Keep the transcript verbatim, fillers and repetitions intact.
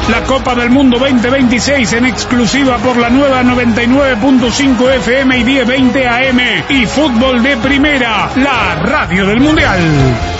La Copa del Mundo veinte veintiséis en exclusiva por la nueva noventa y nueve punto cinco F M y diez veinte A M. Y Fútbol de Primera, la radio del Mundial.